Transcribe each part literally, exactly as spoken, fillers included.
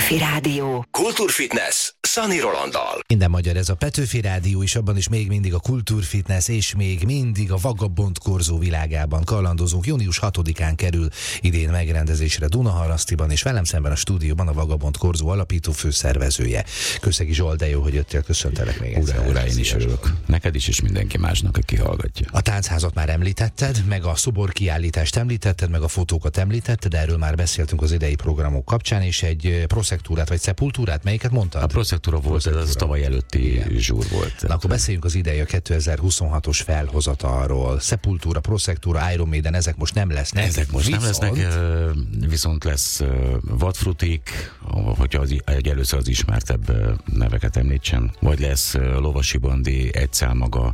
Petőfi Rádió. Kultúrfitness Szani Rolanddal. Minden magyar, ez a Petőfi Rádió, és abban is még mindig a kultúrfitness, és még mindig a Vagabond Korzó világában kalandozunk. június hatodikán kerül idén megrendezésre Dunaharasztiban, és velem szemben a stúdióban a Vagabond Korzó alapító főszervezője. Köszegi Zsolt, de jó, hogy jöttél, köszöntelek még egyszer. Ura, ura, én is örülök. Neked is, és mindenki másnak, aki hallgatja. A táncházat már említetted, meg a szoborkiállítást említetted, meg a fotókat említetted, erről már beszéltünk az idei programok kapcsán, és egy proszektúrát vagy szepultúrát, melyiket mondtad? A proszektúra volt, ez az tavaly előtti igen. zsúr volt. Na, akkor beszéljünk az idei a kétezer-huszonhatos felhozatalról. Szepultúra, proszektúra, Iron Maiden, ezek most nem lesznek. Ezek most viszont... nem lesznek, viszont lesz vadfrutik, hogyha az, egy először az ismertebb neveket említsem, vagy lesz Lovasi Bandi, Egyszál maga,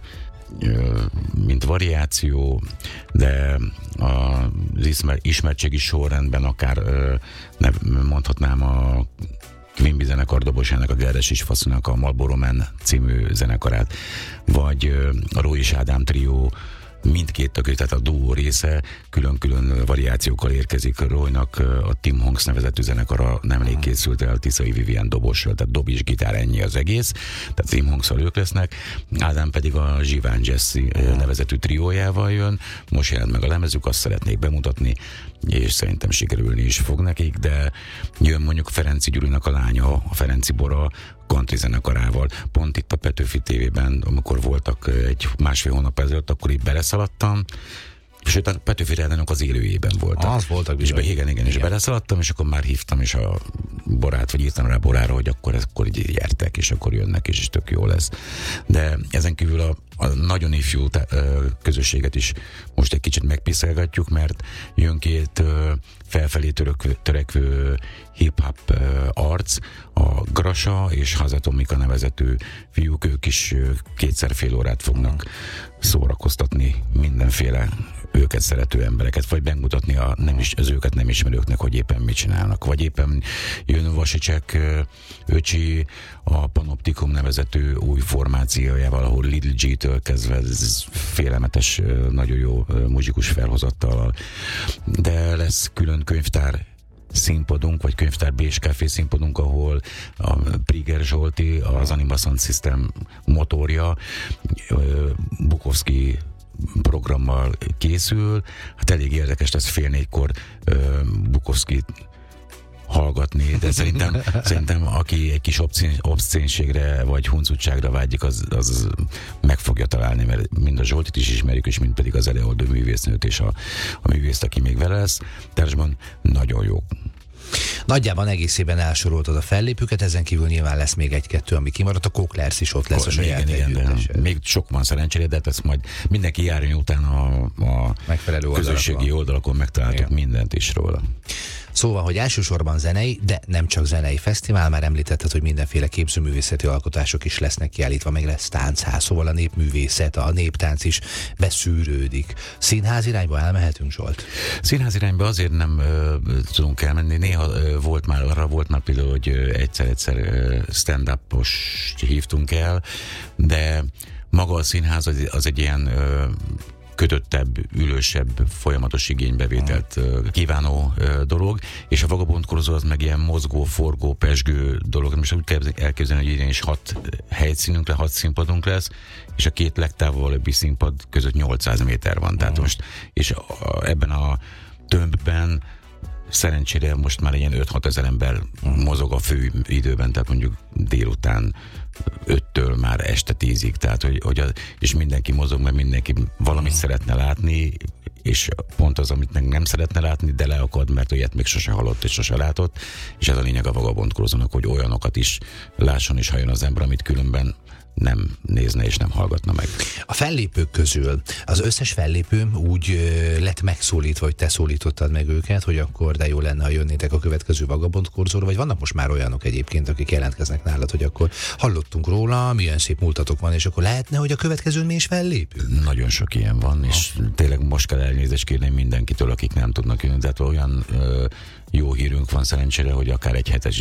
mint variáció, de az ismer, ismertségi sorrendben akár mondhatnám a Quimby zenekar dobosának, a Gerdes Isfaszúnak a Marlboro Man című zenekarát, vagy a Rózsis Ádám trió mindkét tagja, tehát a duó része külön-külön variációkkal érkezik. Roynak a Tim Honks nevezetű zenekara nemrég készült el Tiszai Vivien dobossal, tehát dob és gitár, ennyi az egész, tehát Tim Honksszal ők lesznek. Ádám pedig a Zsiván Jesse nevezetű triójával jön, most jelent meg a lemezük, azt szeretnék bemutatni, és szerintem sikerülni is fog nekik, de jön mondjuk Ferenci Gyurinak a lánya, a Ferenci Bora, country zenekarával. Pont itt a Petőfi tévében, amikor voltak egy másfél hónap ezelőtt, akkor így beleszaladtam, sőt a Petőfi Rádiónak az élőjében voltak. Az voltak és be, igen, igen, igen, és beleszaladtam, és akkor már hívtam is a Borát, vagy írtam rá Borára, hogy akkor, akkor így gyertek, és akkor jönnek, és, és tök jó lesz. De ezen kívül a, a nagyon ifjú közösséget is most egy kicsit megpiszelgatjuk, mert jön két felfelé török, törekvő hip-hop arc, a Grasa és Hazatomika nevezetű fiúk, ők is kétszer fél órát fognak szórakoztatni mindenféle őket szerető embereket, vagy bemutatni a nem is, az őket nem ismerőknek, hogy éppen mit csinálnak. Vagy éppen jön Vasicsek öcsi a Panoptikum nevezető új formációjával, ahol Little G-től kezdve félelmetes, nagyon jó muzsikus felhozattal. De lesz külön könyvtár színpadunk, vagy könyvtár B S Café színpadunk, ahol a Priger Zsolti, az Anima Sound System motorja, Bukowski programmal készül. Hát elég érdekes lesz fél négykor uh, Bukowskit hallgatni, de szerintem, szerintem aki egy kis obszén, obszénségre vagy huncutságra vágyik, az, az meg fogja találni, mert mind a Zsoltit is ismerjük, és mind pedig az előadó művésznőt és a, a művészt, aki még vele lesz. Társban nagyon jó. Nagyjában egészében elsoroltad a fellépőket, ezen kívül nyilván lesz még egy-kettő, ami kimaradt, a Cochlears is ott lesz a saját együttesed. Még sok van szerencsére, de ezt majd mindenki járjon utána a, a megfelelő közösségi oldalakon, oldalakon megtaláltuk igen. mindent is róla. Szóval, hogy elsősorban zenei, de nem csak zenei fesztivál, már említetted, hogy mindenféle képzőművészeti alkotások is lesznek kiállítva, meg lesz táncház, szóval a népművészet, a néptánc is beszűrődik. Színház irányba elmehetünk, Zsolt? Színház irányba azért nem ö, tudunk elmenni. Néha ö, volt már, arra volt már például, hogy egyszer-egyszer stand-upos hívtunk el, de maga a színház az, az egy ilyen ö, kötöttebb, ülősebb, folyamatos igénybevételt uh, kívánó uh, dolog, és a Vagabond Korzó az meg ilyen mozgó, forgó, pesgő dolog. Most úgy kell elképzelni, hogy idén is hat helyszínünk lesz, hat színpadunk lesz, és a két legtávolabbi színpad között nyolcszáz méter van. Uh. Tehát most, és a, ebben a tömbben szerencsére most már ilyen öt-hat ezer ember mozog a fő időben, tehát mondjuk délután öttől már este tízig, tehát hogy, hogy a, és mindenki mozog, mert mindenki valamit szeretne látni, és pont az, amit meg nem szeretne látni, de leakad, mert olyat még sose hallott és sose látott, és ez a lényeg a Vagabond Korzónak, hogy olyanokat is lásson és halljon az ember, amit különben nem nézne és nem hallgatna meg. A fellépők közül az összes fellépő úgy ö, lett megszólítva, hogy te szólítottad meg őket, hogy akkor de jó lenne, ha jönnétek a következő Vagabond Korzóra, vagy vannak most már olyanok egyébként, akik jelentkeznek nálad, hogy akkor hallottunk róla, milyen szép múltatok van, és akkor lehetne, hogy a következőn mi is fellépünk? Nagyon sok ilyen van, ha. És tényleg most kell elnézést kérni mindenkitől, akik nem tudnak jönni, tehát olyan ö, jó hírünk van szerencsére, hogy akár egy hetes